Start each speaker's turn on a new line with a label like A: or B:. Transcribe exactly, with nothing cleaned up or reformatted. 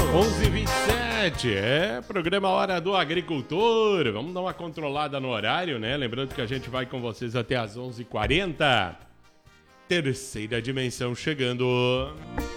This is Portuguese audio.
A: onze e vinte e sete, é programa Hora do Agricultor. Vamos dar uma controlada no horário, né? Lembrando que a gente vai com vocês até às onze e quarenta. Terceira dimensão chegando.